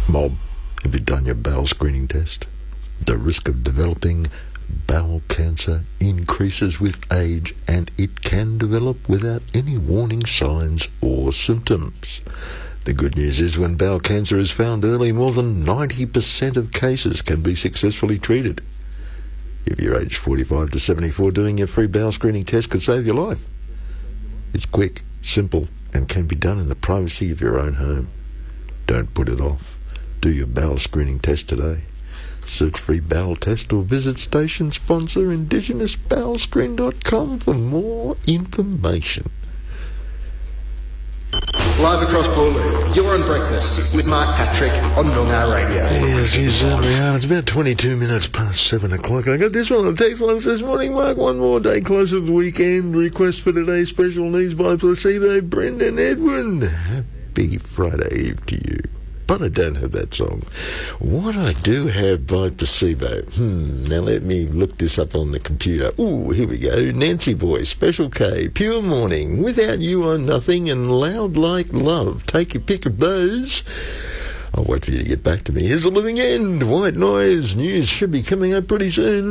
Mob, have you done your bowel screening test? The risk of developing bowel cancer increases with age, and it can develop without any warning signs or symptoms. The good news is when bowel cancer is found early, more than 90% of cases can be successfully treated. If you're aged 45 to 74, doing your free bowel screening test could save your life. It's quick, simple, and can be done in the privacy of your own home. Don't put it off. Do your bowel screening test today. Search free bowel test or visit station sponsor indigenousbowelscreen.com for more information. Live across Boorloo, you're on Breakfast with Mark Patrick on Noongar Radio. Yes, you certainly are. It's about 22 minutes past 7 o'clock. I got this one on the text line says, "Morning, Mark. One more day closer to the weekend. Request for today's special needs by Placebo, Brendan Edwin. Happy Friday Eve to you." But I don't have that song. What I do have by Placebo. Now let me look this up on the computer. Ooh, here we go. Nancy Voice, Special K, Pure Morning, Without You I'm Nothing, and Loud Like Love. Take your pick of those. I'll wait for you to get back to me. Here's The Living End. White Noise news should be coming up pretty soon.